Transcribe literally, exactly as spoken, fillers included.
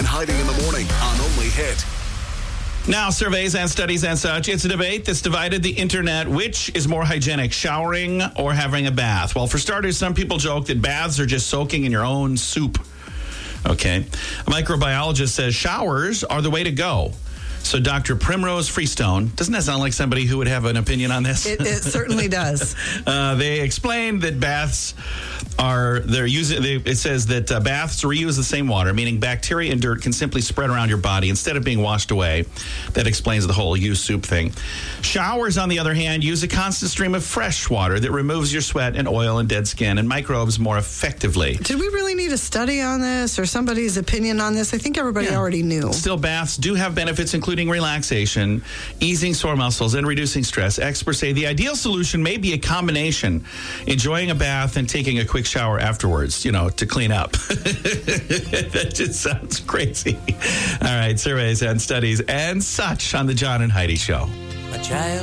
Heidi in the morning on Only Hit. Now, surveys and studies and such. It's a debate that's divided the internet. Which is more hygienic, showering or having a bath? Well, for starters, some people joke that baths are just soaking in your own soup. Okay. A microbiologist says showers are the way to go. So Doctor Primrose Freestone, doesn't that sound like somebody who would have an opinion on this? It, it certainly does. uh, they explained that baths are, they're using, they, it says that uh, baths reuse the same water, meaning bacteria and dirt can simply spread around your body instead of being washed away. That explains the whole use soup thing. Showers, on the other hand, use a constant stream of fresh water that removes your sweat and oil and dead skin and microbes more effectively. Did we really need a study on this or somebody's opinion on this? I think everybody Yeah. already knew. Still, baths do have benefits, including relaxation, easing sore muscles, and reducing stress. Experts say the ideal solution may be a combination, enjoying a bath and taking a quick shower afterwards, you know, to clean up. That just sounds crazy. All right, surveys and studies and such on the John and Heidi Show. A child